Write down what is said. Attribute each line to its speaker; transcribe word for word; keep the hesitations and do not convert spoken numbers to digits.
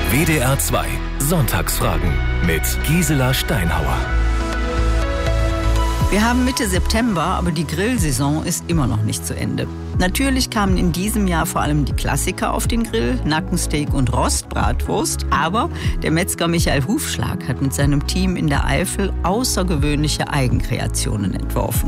Speaker 1: W D R zwei Sonntagsfragen mit Gisela Steinhauer.
Speaker 2: Wir haben Mitte September, aber die Grillsaison ist immer noch nicht zu Ende. Natürlich kamen in diesem Jahr vor allem die Klassiker auf den Grill, Nackensteak und Rostbratwurst. Aber der Metzger Michael Hufschlag hat mit seinem Team in der Eifel außergewöhnliche Eigenkreationen entworfen.